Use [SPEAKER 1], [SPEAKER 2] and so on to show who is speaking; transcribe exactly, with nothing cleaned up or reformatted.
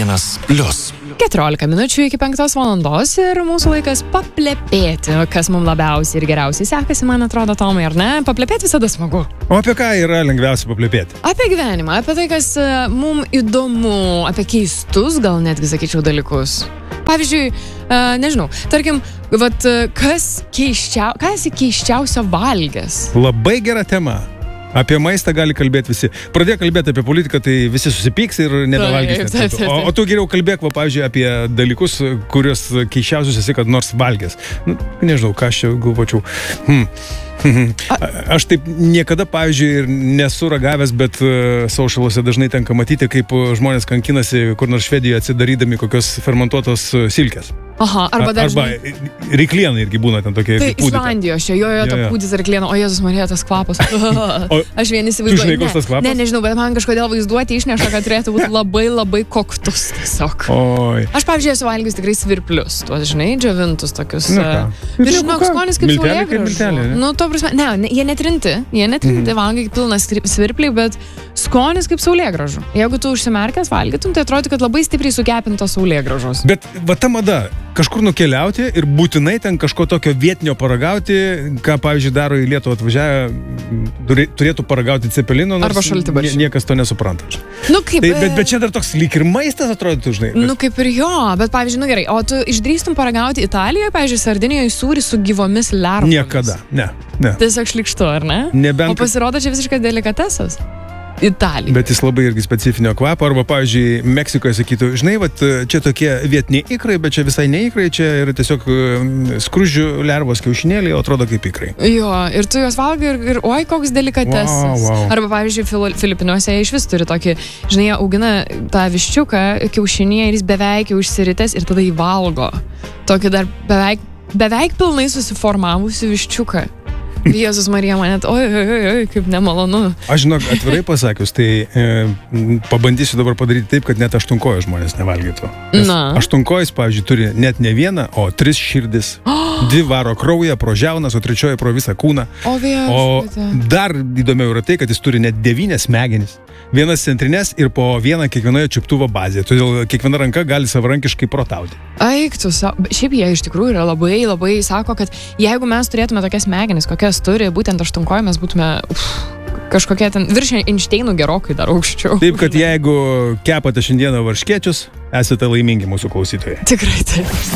[SPEAKER 1] vienas plius.
[SPEAKER 2] keturiolika minučių iki penktos valandos ir mūsų laikas paplepėti, kas mums labiausiai ir geriausiai sekasi, man atrodo, Tomai, ar ne? Paplepėti visada smagu.
[SPEAKER 3] O apie ką yra lengviausia paplepėti?
[SPEAKER 2] Apie gyvenimą, apie tai, kas mums įdomu, apie keistus, gal netgi sakyčiau, dalykus. Pavyzdžiui, nežinau, tarkim, vat, kas keiščiau, kas keiščiausio valgęs?
[SPEAKER 3] Labai gera tema. Apie maistą gali kalbėti visi. Pradėjo kalbėti apie politiką, tai visi susipyks ir nebevalgys. O, o tu geriau kalbėk, va, pavyzdžiui, apie dalykus, kuriuos keiščiausius esi, kad nors valgęs. Nu, nežinau, ką aš čia galvočiau. Hmm. Aš taip niekada, pavyzdžiui, ir nesu ragavęs, bet uh, socialuose dažnai tenka matyti, kaip žmonės kankinasi kur nors Švedijoje atsidarydami kokios fermentuotos silkės.
[SPEAKER 2] Aha, arba dar
[SPEAKER 3] Arba ryklienai irgi būna ten tokie.
[SPEAKER 2] Tai Islandijos čia, jo, jo, ta pūdis ar rykliena, o Jėzus Marija, tas kvapas.
[SPEAKER 3] O,
[SPEAKER 2] aš vien įsivaizduoju.
[SPEAKER 3] Tu žinai, koks tas kvapas?
[SPEAKER 2] Ne, nežinau, bet man kažkodėl vaizduoti išneša, kad turėtų būti labai, labai koktus tiesiog.
[SPEAKER 3] Oi.
[SPEAKER 2] Aš, pavyzdžiui, esu valgius tikrai svirplius, tuos, žinai, džiovintus tokius. Ir žinok, skonis kaip saulėgrąžų. Nu, to prasme, ne, ne, jie netrinti, jie netrinti, mm. valgai pilnas svirpliai, bet skonis kaip saulėgrąžų. Jeigu tu užsimerkęs valgytum, tai atrodo, kad labai stipriai sukepintos saulėgrąžos.
[SPEAKER 3] Bet va ta mada, kažkur nukeliauti ir būtinai ten kažko tokio vietinio paragauti, ką, pavyzdžiui, daro į Lietuvą atvažiavę, turėtų paragauti cepelino, nors nie, niekas to nesupranta.
[SPEAKER 2] Nu, kaip,
[SPEAKER 3] tai, bet, bet čia dar toks lyg ir maistas atrodytų, žinai. Bet...
[SPEAKER 2] Nu, kaip ir jo, bet, pavyzdžiui, nu gerai, o tu išdrįstum paragauti Italijoje, pavyzdžiui, Sardinijoje sūrį su gyvomis lervomis?
[SPEAKER 3] Niekada, ne, ne.
[SPEAKER 2] Tiesiog šlikštu, ar ne?
[SPEAKER 3] Nebent...
[SPEAKER 2] O pasirodo čia visiškas delikatesas. Italija.
[SPEAKER 3] Bet jis labai irgi specifinio kvapo, arba, pavyzdžiui, Meksikoje sakytų, žinai, vat, čia tokie vietiniai ikrai, bet čia visai ne ikrai, čia yra tiesiog skruzdžių lervos kiaušinėliai, o atrodo kaip ikrai.
[SPEAKER 2] Jo, ir tu juos valgai ir, ir oi, koks delikatesas.
[SPEAKER 3] Wow, wow.
[SPEAKER 2] Arba, pavyzdžiui, Filipinuose iš vis turi tokį, žinai, jie augina tą viščiuką kiaušinėje ir jis beveik jau išsiritęs ir tada jį valgo. Tokį dar beveik, beveik pilnai susiformavusi viščiuką. Jėzus Marija, man net, oi, oi, oi, oi, kaip nemalonu.
[SPEAKER 3] Aš žinok, atvirai pasakius, tai e, pabandysiu dabar padaryti taip, kad net aštunkojų žmonės nevalgytų. Aštunkojus, pavyzdžiui, turi net ne vieną, o tris širdis. Oh! Dvi varo kraują pro žiaunas, o trečioji pro visą kūną.
[SPEAKER 2] O, vieš,
[SPEAKER 3] o dar įdomiau yra tai, kad jis turi net devynias smegenis. Vienas centrinės ir po vieną kiekvienoje čiuptuvo bazėje. Todėl kiekviena ranka gali savarankiškai protauti.
[SPEAKER 2] Eik tu, šiaip jie iš tikrųjų yra labai, labai sako, kad jeigu mes turėtume tokias smegenis, kokias turi būtent aštunkojai, mes būtume uf, kažkokie ten virš Einšteinų gerokai dar aukščiau.
[SPEAKER 3] Taip, kad jeigu kepate šiandieną varškėčius, esate laimingi mūsų klausytojai.
[SPEAKER 2] Tikrai taip.